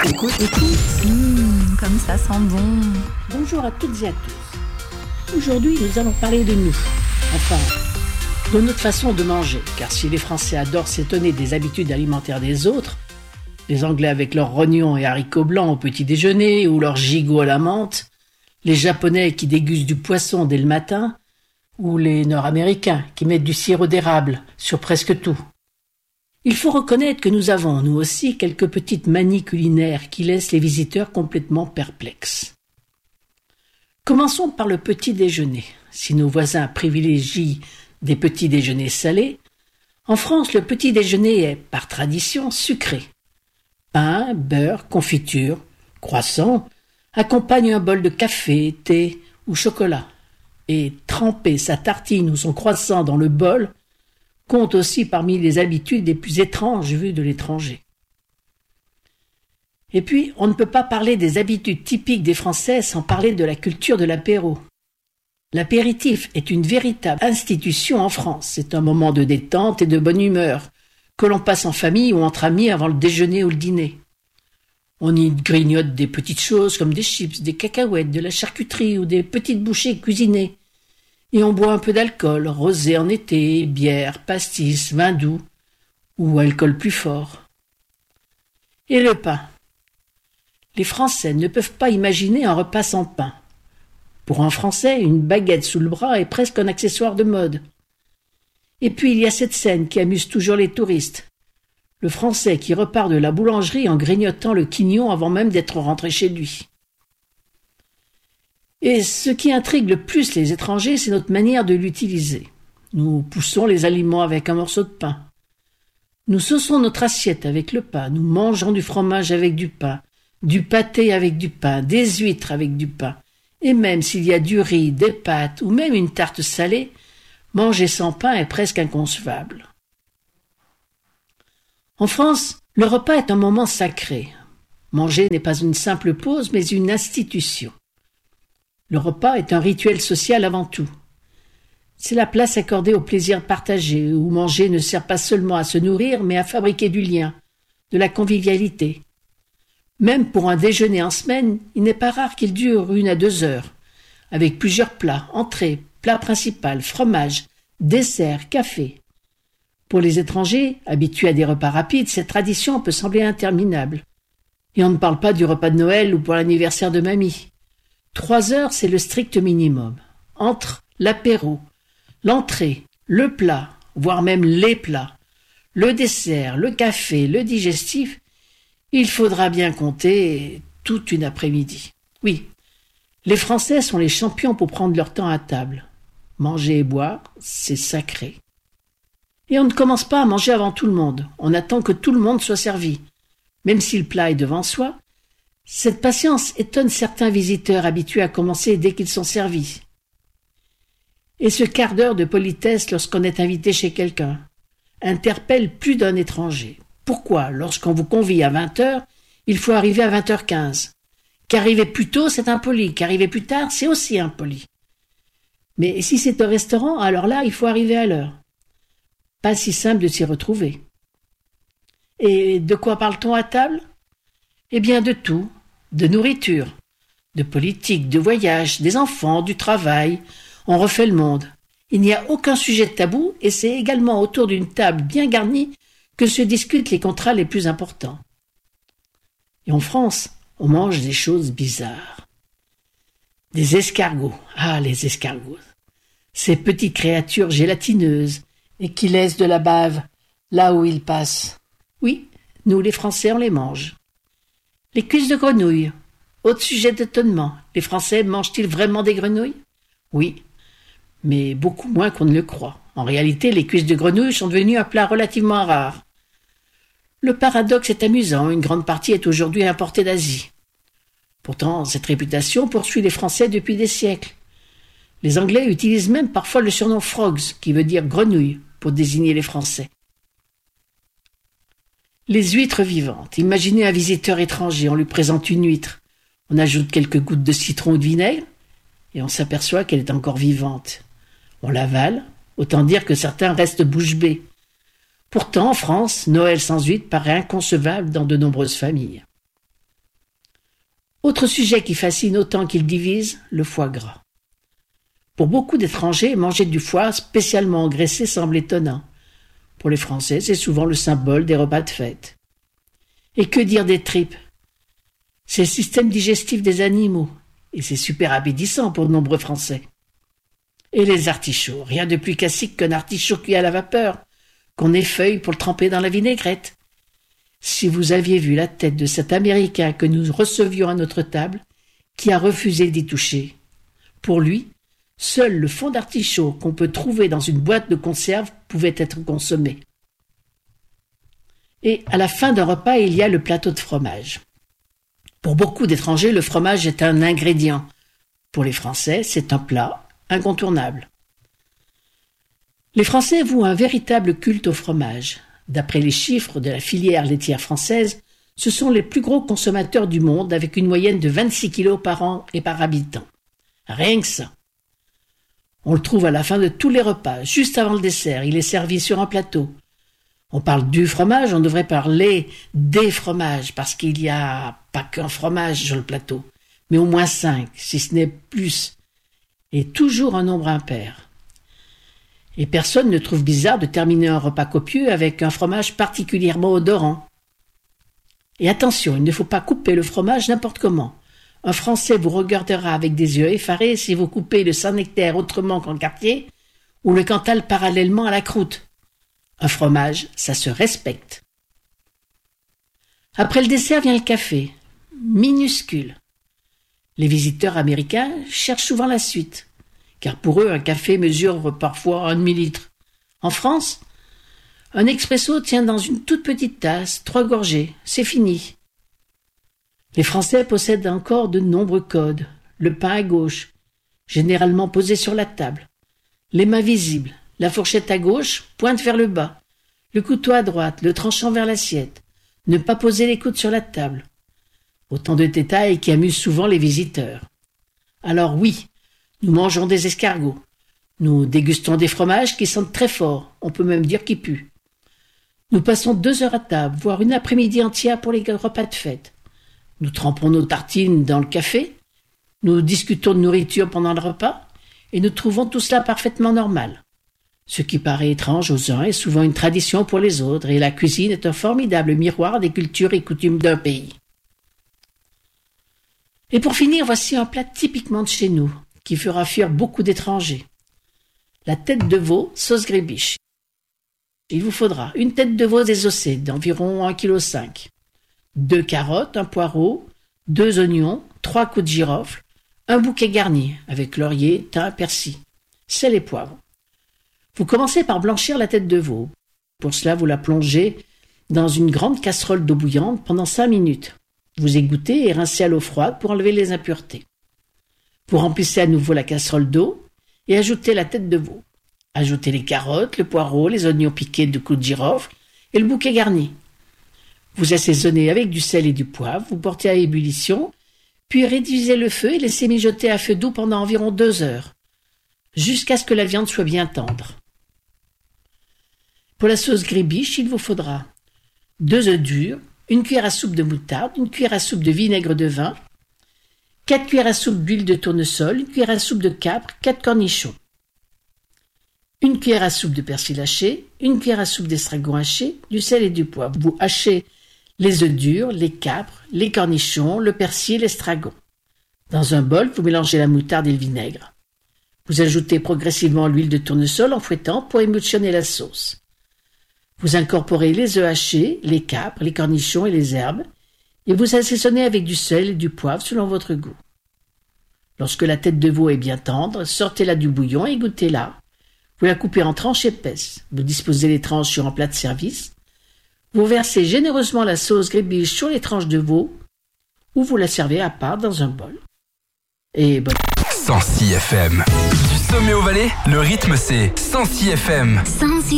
Écoute. Comme ça sent bon. Bonjour à toutes et à tous. Aujourd'hui, nous allons parler de nous. Enfin, de notre façon de manger. Car si les Français adorent s'étonner des habitudes alimentaires des autres, les Anglais avec leurs rognons et haricots blancs au petit déjeuner ou leurs gigots à la menthe, les Japonais qui dégustent du poisson dès le matin, ou les Nord-Américains qui mettent du sirop d'érable sur presque tout. Il faut reconnaître que nous avons, nous aussi, quelques petites manies culinaires qui laissent les visiteurs complètement perplexes. Commençons par le petit déjeuner. Si nos voisins privilégient des petits déjeuners salés, en France, le petit déjeuner est, par tradition, sucré. Pain, beurre, confiture, croissant accompagnent un bol de café, thé ou chocolat. Et tremper sa tartine ou son croissant dans le bol compte aussi parmi les habitudes les plus étranges vues de l'étranger. Et puis, on ne peut pas parler des habitudes typiques des Français sans parler de la culture de l'apéro. L'apéritif est une véritable institution en France. C'est un moment de détente et de bonne humeur que l'on passe en famille ou entre amis avant le déjeuner ou le dîner. On y grignote des petites choses comme des chips, des cacahuètes, de la charcuterie ou des petites bouchées cuisinées. Et on boit un peu d'alcool, rosé en été, bière, pastis, vin doux ou alcool plus fort. Et le pain. Les Français ne peuvent pas imaginer un repas sans pain. Pour un Français, une baguette sous le bras est presque un accessoire de mode. Et puis il y a cette scène qui amuse toujours les touristes. Le Français qui repart de la boulangerie en grignotant le quignon avant même d'être rentré chez lui. Et ce qui intrigue le plus les étrangers, c'est notre manière de l'utiliser. Nous poussons les aliments avec un morceau de pain. Nous sauçons notre assiette avec le pain. Nous mangeons du fromage avec du pain, du pâté avec du pain, des huîtres avec du pain. Et même s'il y a du riz, des pâtes ou même une tarte salée, manger sans pain est presque inconcevable. En France, le repas est un moment sacré. Manger n'est pas une simple pause, mais une institution. Le repas est un rituel social avant tout. C'est la place accordée au plaisir partagé, où manger ne sert pas seulement à se nourrir, mais à fabriquer du lien, de la convivialité. Même pour un déjeuner en semaine, il n'est pas rare qu'il dure 1 à 2 heures, avec plusieurs plats, entrées, plat principal, fromage, dessert, café. Pour les étrangers, habitués à des repas rapides, cette tradition peut sembler interminable. Et on ne parle pas du repas de Noël ou pour l'anniversaire de mamie. 3 heures, c'est le strict minimum. Entre l'apéro, l'entrée, le plat, voire même les plats, le dessert, le café, le digestif, il faudra bien compter toute une après-midi. Oui, les Français sont les champions pour prendre leur temps à table. Manger et boire, c'est sacré. Et on ne commence pas à manger avant tout le monde. On attend que tout le monde soit servi. Même si le plat est devant soi, cette patience étonne certains visiteurs habitués à commencer dès qu'ils sont servis. Et ce quart d'heure de politesse lorsqu'on est invité chez quelqu'un interpelle plus d'un étranger. Pourquoi, lorsqu'on vous convie à 20h, il faut arriver à 20h15 ? Qu'arriver plus tôt, c'est impoli. Qu'arriver plus tard, c'est aussi impoli. Mais si c'est au restaurant, alors là, il faut arriver à l'heure. Pas si simple de s'y retrouver. Et de quoi parle-t-on à table ? Eh bien de tout, de nourriture, de politique, de voyage, des enfants, du travail. On refait le monde. Il n'y a aucun sujet tabou et c'est également autour d'une table bien garnie que se discutent les contrats les plus importants. Et en France, on mange des choses bizarres. Des escargots. Ah, les escargots. Ces petites créatures gélatineuses et qui laissent de la bave là où ils passent. Oui, nous les Français, on les mange. Les cuisses de grenouille. Autre sujet d'étonnement. Les Français mangent-ils vraiment des grenouilles ? Oui, mais beaucoup moins qu'on ne le croit. En réalité, les cuisses de grenouille sont devenues un plat relativement rare. Le paradoxe est amusant, une grande partie est aujourd'hui importée d'Asie. Pourtant, cette réputation poursuit les Français depuis des siècles. Les Anglais utilisent même parfois le surnom frogs, qui veut dire grenouille, pour désigner les Français. Les huîtres vivantes. Imaginez un visiteur étranger, on lui présente une huître. On ajoute quelques gouttes de citron ou de vinaigre, et on s'aperçoit qu'elle est encore vivante. On l'avale, autant dire que certains restent bouche bée. Pourtant, en France, Noël sans huître paraît inconcevable dans de nombreuses familles. Autre sujet qui fascine autant qu'il divise, le foie gras. Pour beaucoup d'étrangers, manger du foie spécialement engraissé semble étonnant. Pour les Français, c'est souvent le symbole des repas de fête. Et que dire des tripes? C'est le système digestif des animaux, et c'est super appétissant pour de nombreux Français. Et les artichauts, rien de plus classique qu'un artichaut cuit à la vapeur, qu'on effeuille pour le tremper dans la vinaigrette. Si vous aviez vu la tête de cet Américain que nous recevions à notre table, qui a refusé d'y toucher. Pour lui, seul le fond d'artichaut qu'on peut trouver dans une boîte de conserve pouvait être consommé. Et à la fin d'un repas, il y a le plateau de fromage. Pour beaucoup d'étrangers, le fromage est un ingrédient. Pour les Français, c'est un plat incontournable. Les Français vouent un véritable culte au fromage. D'après les chiffres de la filière laitière française, ce sont les plus gros consommateurs du monde avec une moyenne de 26 kilos par an et par habitant. Rien que ça. On le trouve à la fin de tous les repas, juste avant le dessert. Il est servi sur un plateau. On parle du fromage, on devrait parler des fromages, parce qu'il n'y a pas qu'un fromage sur le plateau, mais au moins 5, si ce n'est plus, et toujours un nombre impair. Et personne ne trouve bizarre de terminer un repas copieux avec un fromage particulièrement odorant. Et attention, il ne faut pas couper le fromage n'importe comment. Un Français vous regardera avec des yeux effarés si vous coupez le Saint-Nectaire autrement qu'en quartier ou le Cantal parallèlement à la croûte. Un fromage, ça se respecte. Après le dessert vient le café, minuscule. Les visiteurs américains cherchent souvent la suite, car pour eux, un café mesure parfois 1 demi-litre. En France, un expresso tient dans une toute petite tasse, 3 gorgées, c'est fini. Les Français possèdent encore de nombreux codes. Le pain à gauche, généralement posé sur la table. Les mains visibles, la fourchette à gauche, pointe vers le bas. Le couteau à droite, le tranchant vers l'assiette. Ne pas poser les coudes sur la table. Autant de détails qui amusent souvent les visiteurs. Alors oui, nous mangeons des escargots. Nous dégustons des fromages qui sentent très fort, on peut même dire qu'ils puent. Nous passons 2 heures à table, voire une après-midi entière pour les repas de fête. Nous trempons nos tartines dans le café, nous discutons de nourriture pendant le repas, et nous trouvons tout cela parfaitement normal. Ce qui paraît étrange aux uns est souvent une tradition pour les autres, et la cuisine est un formidable miroir des cultures et coutumes d'un pays. Et pour finir, voici un plat typiquement de chez nous, qui fera fuir beaucoup d'étrangers. La tête de veau, sauce grébiche. Il vous faudra une tête de veau désossée d'environ 1,5 kg, 2 carottes, un poireau, 2 oignons, 3 coups de girofle, un bouquet garni avec laurier, thym, persil, sel et poivre. Vous commencez par blanchir la tête de veau. Pour cela, vous la plongez dans une grande casserole d'eau bouillante pendant 5 minutes. Vous égouttez et rincez à l'eau froide pour enlever les impuretés. Vous remplissez à nouveau la casserole d'eau et ajoutez la tête de veau. Ajoutez les carottes, le poireau, les oignons piqués de coups de girofle et le bouquet garni. Vous assaisonnez avec du sel et du poivre, vous portez à ébullition, puis réduisez le feu et laissez mijoter à feu doux pendant environ 2 heures, jusqu'à ce que la viande soit bien tendre. Pour la sauce grébiche, il vous faudra 2 œufs durs, 1 cuillère à soupe de moutarde, 1 cuillère à soupe de vinaigre de vin, 4 cuillères à soupe d'huile de tournesol, 1 cuillère à soupe de capre, 4 cornichons, 1 cuillère à soupe de persil haché, 1 cuillère à soupe d'estragon haché, du sel et du poivre. Vous hachez les œufs durs, les capres, les cornichons, le persil et l'estragon. Dans un bol, vous mélangez la moutarde et le vinaigre. Vous ajoutez progressivement l'huile de tournesol en fouettant pour émulsionner la sauce. Vous incorporez les œufs hachés, les capres, les cornichons et les herbes, et vous assaisonnez avec du sel et du poivre selon votre goût. Lorsque la tête de veau est bien tendre, sortez-la du bouillon et goûtez-la. Vous la coupez en tranches épaisses. Vous disposez les tranches sur un plat de service. Vous versez généreusement la sauce grébiche sur les tranches de veau, ou vous la servez à part dans un bol. Et bon. 106 FM. Du sommet au Valais, le rythme c'est 106 FM. 106